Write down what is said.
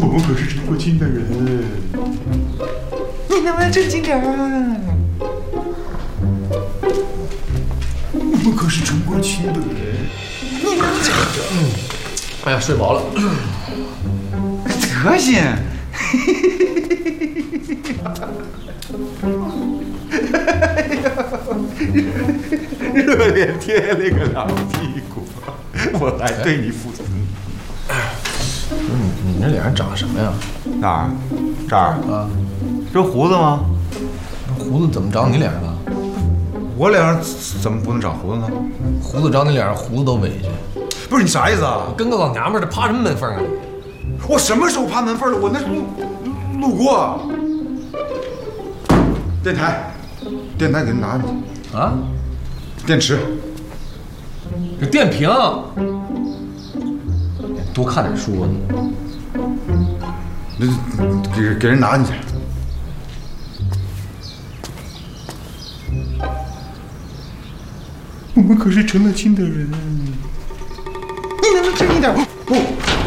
们可是成过亲的人，你能不能正经点啊？我们可是成过亲的人，你能不能哎呀，睡饱了。 德行。热脸贴了个狼屁股，我还对你负责。 你这脸上长什么呀？ 哪儿？这儿啊？这胡子吗？ 胡子怎么长你脸上了？ 我脸上怎么不能长胡子呢？ 胡子长你脸上，胡子都委屈。 不是你啥意思啊？ 跟个老娘们儿的，趴什么门缝啊？ 我什么时候趴门缝了？我那路过。电台给你拿去啊？ 电池。 这电瓶。多看点书啊你。给人拿进去。我们可是成了亲的人，你能不能正经点？不。